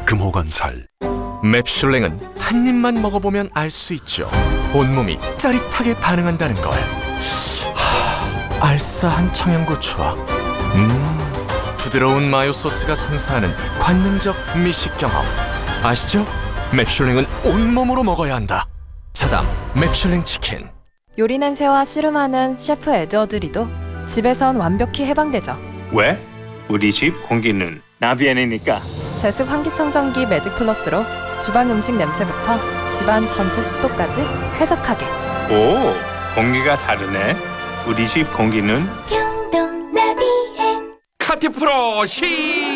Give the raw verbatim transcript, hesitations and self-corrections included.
금호건설. 맵슐랭은 한 입만 먹어보면 알 수 있죠. 온몸이 짜릿하게 반응한다는 걸. 하, 알싸한 청양고추와 음, 부드러운 마요 소스가 선사하는 관능적 미식 경험. 아시죠? 맵슐랭은 온몸으로 먹어야 한다. 사담 맵슐랭 치킨. 요리 냄새와 씨름하는 셰프 에드워드 리도 집에선 완벽히 해방되죠. 왜? 우리 집 공기는 나비안이니까. 제습 환기청정기 매직 플러스로 주방 음식 냄새부터 집안 전체 습도까지 쾌적하게. 오, 공기가 다르네. 우리 집 공기는 평동 나비엔 카티프로 시